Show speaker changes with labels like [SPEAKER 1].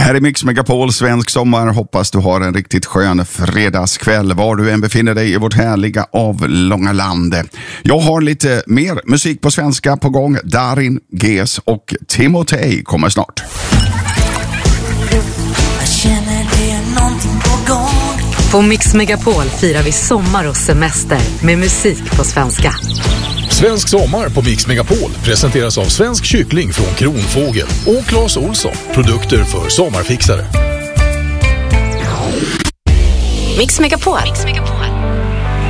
[SPEAKER 1] Här är Mix Megapol, svensk sommar. Hoppas du har en riktigt skön fredagskväll var du än befinner dig i vårt härliga avlånga land. Jag har lite mer musik på svenska på gång. Darin, Ges och Timotej kommer snart.
[SPEAKER 2] Jag känner det är någonting på gång.
[SPEAKER 3] På Mix Megapol firar vi sommar och semester med musik på svenska.
[SPEAKER 4] Svensk sommar på Mix Megapol presenteras av Svensk kyckling från Kronfågel och Claes Olsson, produkter för sommarfixare.
[SPEAKER 3] Mix Megapol.